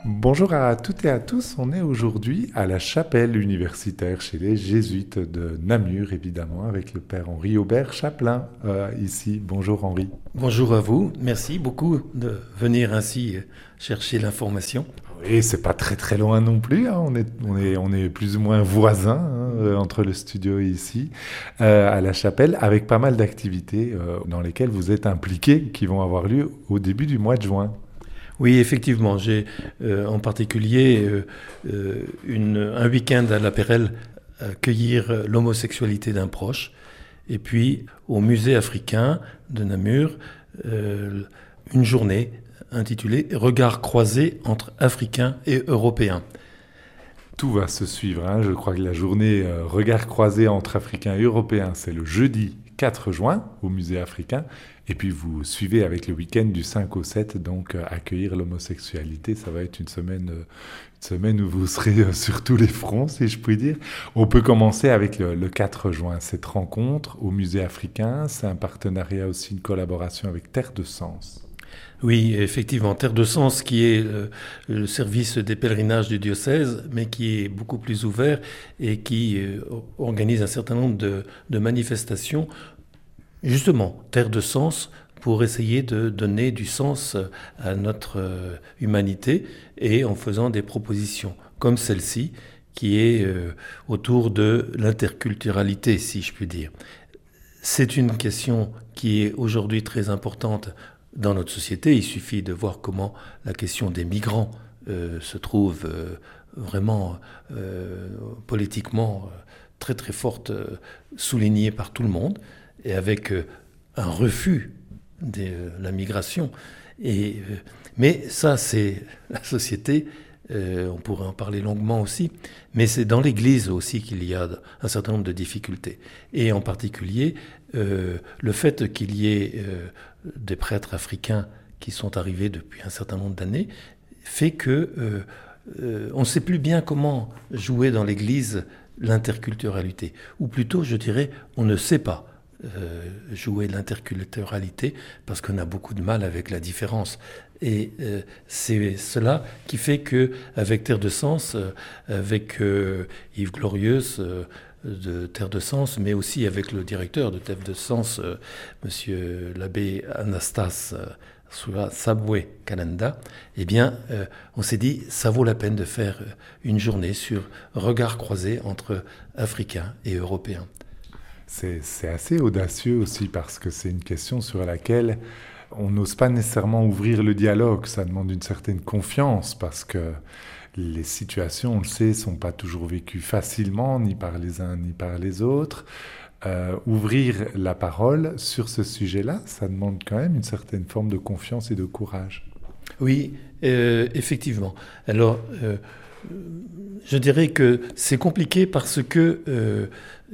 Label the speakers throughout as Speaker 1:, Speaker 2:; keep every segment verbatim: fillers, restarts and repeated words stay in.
Speaker 1: Bonjour à toutes et à tous, on est aujourd'hui à la chapelle universitaire chez les Jésuites de Namur, évidemment, avec le père Henri Aubert Chapelain, euh, ici. Bonjour Henri.
Speaker 2: Bonjour à vous, merci beaucoup de venir ainsi chercher l'information.
Speaker 1: Et c'est pas très très loin non plus, hein. on, est, on, est, on est plus ou moins voisins hein, entre le studio et ici, euh, à la chapelle, avec pas mal d'activités euh, dans lesquelles vous êtes impliqués, qui vont avoir lieu au début du mois de juin.
Speaker 2: Oui, effectivement, j'ai euh, en particulier euh, euh, une, un week-end à La Pérelle à cueillir l'homosexualité d'un proche, et puis au musée africain de Namur, euh, une journée intitulée Regards croisés entre Africains et Européens.
Speaker 1: Tout va se suivre, hein. Je crois que la journée euh, Regards croisés entre Africains et Européens, c'est le jeudi quatre juin au musée africain. Et puis vous suivez avec le week-end du cinq au sept, donc euh, accueillir l'homosexualité. Ça va être une semaine, euh, une semaine où vous serez euh, sur tous les fronts, si je puis dire. On peut commencer avec le, le quatre juin, cette rencontre au musée africain. C'est un partenariat aussi, une collaboration avec Terre de Sens.
Speaker 2: Oui, effectivement, Terre de Sens qui est le, le service des pèlerinages du diocèse, mais qui est beaucoup plus ouvert et qui euh, organise un certain nombre de, de manifestations. Justement, Terre de Sens pour essayer de donner du sens à notre euh, humanité et en faisant des propositions comme celle-ci qui est euh, autour de l'interculturalité, si je puis dire. C'est une question qui est aujourd'hui très importante dans notre société. Il suffit de voir comment la question des migrants euh, se trouve euh, vraiment euh, politiquement euh, très très forte, euh, soulignée par tout le monde, et avec euh, un refus de euh, la migration. Et, euh, mais ça, c'est la société, euh, on pourrait en parler longuement aussi, mais c'est dans l'Église aussi qu'il y a un certain nombre de difficultés. Et en particulier, euh, le fait qu'il y ait euh, des prêtres africains qui sont arrivés depuis un certain nombre d'années fait que euh, euh, on ne sait plus bien comment jouer dans l'Église l'interculturalité. Ou plutôt, je dirais, on ne sait pas euh, jouer l'interculturalité parce qu'on a beaucoup de mal avec la différence. Et euh, c'est cela qui fait qu'avec Terre de Sens, euh, avec euh, Yves Glorieux, euh, de Terre de Sens, mais aussi avec le directeur de Terre de Sens, euh, monsieur l'abbé Anastas euh, Sabwe Kananda, eh bien, euh, on s'est dit, ça vaut la peine de faire une journée sur regards croisés entre Africains et Européens.
Speaker 1: C'est, c'est assez audacieux aussi parce que c'est une question sur laquelle on n'ose pas nécessairement ouvrir le dialogue. Ça demande une certaine confiance parce que les situations, on le sait, ne sont pas toujours vécues facilement, ni par les uns ni par les autres. Euh, ouvrir la parole sur ce sujet-là, ça demande quand même une certaine forme de confiance et de courage.
Speaker 2: Oui, euh, effectivement. Alors, euh, je dirais que c'est compliqué parce que euh,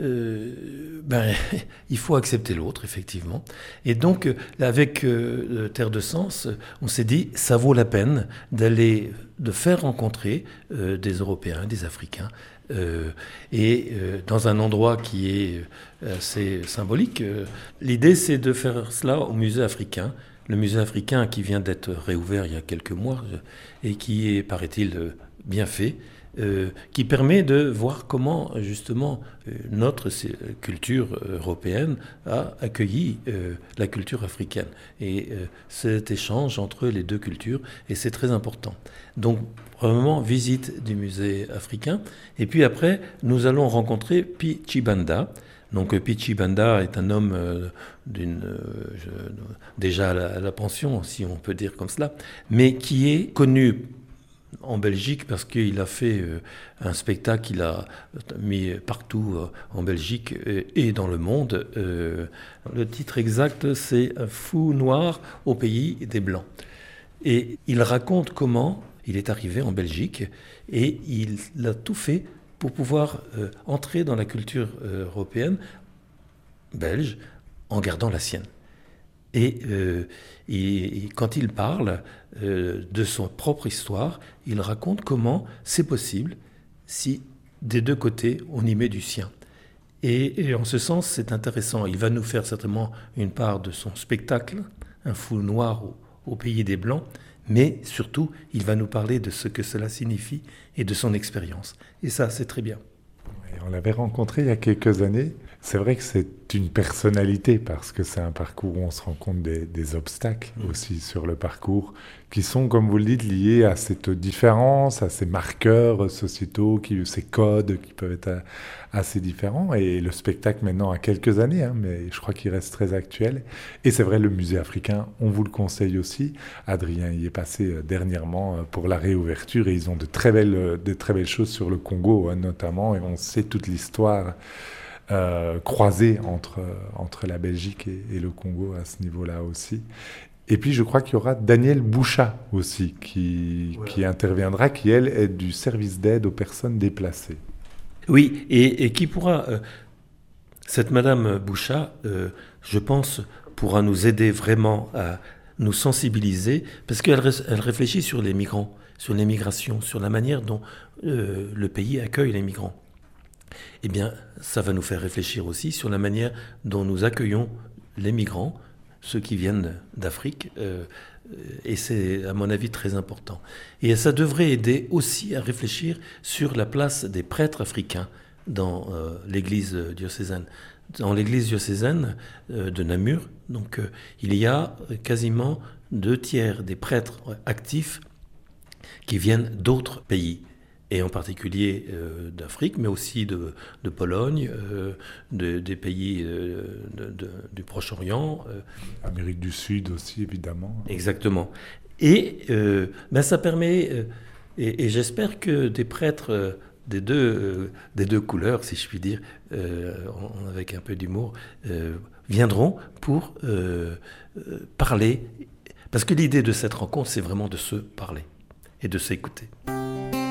Speaker 2: euh, ben, il faut accepter l'autre, effectivement. Et donc, avec euh, Terre de Sens, on s'est dit, ça vaut la peine d'aller, de faire rencontrer euh, des Européens, des Africains, euh, et euh, dans un endroit qui est assez symbolique. Euh, l'idée, c'est de faire cela au musée africain. Le musée africain qui vient d'être réouvert il y a quelques mois et qui est, paraît-il, bien fait, euh, qui permet de voir comment, justement, euh, notre culture européenne a accueilli euh, la culture africaine. Et euh, cet échange entre les deux cultures, et c'est très important. Donc, probablement, visite du musée africain. Et puis après, nous allons rencontrer Pichi Banda. Donc Pichi Banda est un homme euh, d'une, euh, je, déjà à la, à la pension, si on peut dire comme cela, mais qui est connu en Belgique parce qu'il a fait euh, un spectacle qu'il a mis partout euh, en Belgique et, et dans le monde. Euh, le titre exact, c'est Un fou noir au pays des Blancs. Et il raconte comment il est arrivé en Belgique et il a tout fait pour pouvoir euh, entrer dans la culture euh, européenne, belge, en gardant la sienne. Et, euh, et, et quand il parle euh, de son propre histoire, il raconte comment c'est possible si des deux côtés on y met du sien. Et, et en ce sens, c'est intéressant. Il va nous faire certainement une part de son spectacle, Un fou noir au, au pays des Blancs, mais surtout, il va nous parler de ce que cela signifie et de son expérience. Et ça, c'est très bien.
Speaker 1: Et on l'avait rencontré il y a quelques années. C'est vrai que c'est une personnalité parce que c'est un parcours où on se rend compte des, des obstacles mmh. aussi sur le parcours qui sont, comme vous le dites, liés à cette différence, à ces marqueurs sociétaux, qui, ces codes qui peuvent être assez différents. Et le spectacle maintenant a quelques années, hein, mais je crois qu'il reste très actuel. Et c'est vrai, le musée africain, on vous le conseille aussi. Adrien y est passé dernièrement pour la réouverture et ils ont de très belles, de très belles choses sur le Congo, hein, notamment. Et on sait toute l'histoire Euh, croisée entre, entre la Belgique et, et le Congo à ce niveau-là aussi. Et puis je crois qu'il y aura Danielle Bouchat aussi qui, voilà. qui interviendra, qui elle est du service d'aide aux personnes déplacées.
Speaker 2: Oui, et, et qui pourra, euh, cette Madame Bouchat, euh, je pense, pourra nous aider vraiment à nous sensibiliser, parce qu'elle elle réfléchit sur les migrants, sur l'immigration, sur la manière dont euh, le pays accueille les migrants. Eh bien, ça va nous faire réfléchir aussi sur la manière dont nous accueillons les migrants, ceux qui viennent d'Afrique, euh, et c'est, à mon avis, très important. Et ça devrait aider aussi à réfléchir sur la place des prêtres africains dans euh, l'église diocésaine. Dans l'église diocésaine euh, de Namur, donc, euh, il y a quasiment deux tiers des prêtres actifs qui viennent d'autres pays. Et en particulier euh, d'Afrique, mais aussi de, de Pologne, euh, de, des pays euh, de, de, du Proche-Orient. Euh.
Speaker 1: Amérique du Sud aussi, évidemment.
Speaker 2: Exactement. Et euh, ben ça permet, euh, et, et j'espère que des prêtres euh, des, deux, euh, des deux couleurs, si je puis dire, euh, en, avec un peu d'humour, euh, viendront pour euh, euh, parler. Parce que l'idée de cette rencontre, c'est vraiment de se parler et de s'écouter.